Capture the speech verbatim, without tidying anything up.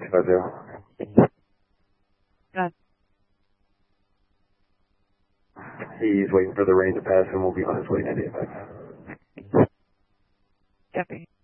two five zero. Got He's waiting for the rain to pass and will be on his way to the effect. Copy.